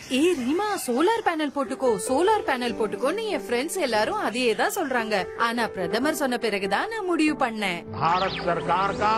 ஏ Reema, solar panel போட்டுக்கோ, solar panel போட்டுக்கோன்னு என் friends எல்லாரும் அதையே தான் சொல்றாங்க. ஆனா பிரதமர் சொன்ன பிறகுதான் நான் முடிவு பண்ணேன். भारत सरकार का